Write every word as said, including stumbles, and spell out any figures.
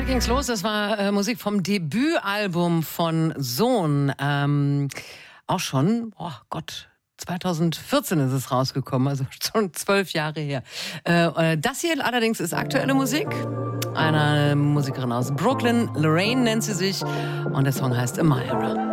Damit ging's los. Das war äh, Musik vom Debütalbum von Sohn. Ähm, auch schon, oh Gott, zweitausendvierzehn ist es rausgekommen, also schon zwölf Jahre her. Äh, das hier allerdings ist aktuelle Musik. Eine Musikerin aus Brooklyn, Lorraine nennt sie sich. Und der Song heißt Amira.